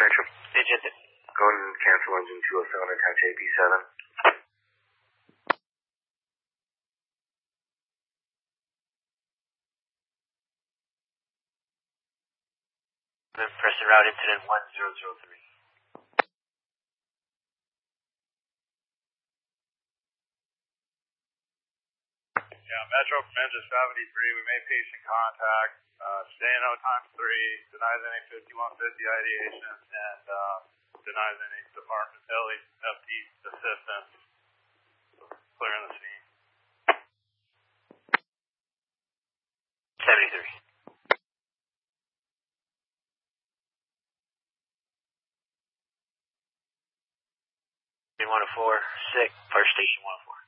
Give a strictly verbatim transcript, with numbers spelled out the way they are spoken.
Metro. Digit. Go ahead and cancel engine two oh seven, attach A B seven. Then press the route incident one zero zero three. Yeah, Metro from engine seventy-three, we made patient contact, uh, stay in O times three, denies any fifty-one fifty ideation, and uh, denies any department L E F T assistance. Clearing the scene. seventy-three. one oh four, sick, first station one oh four.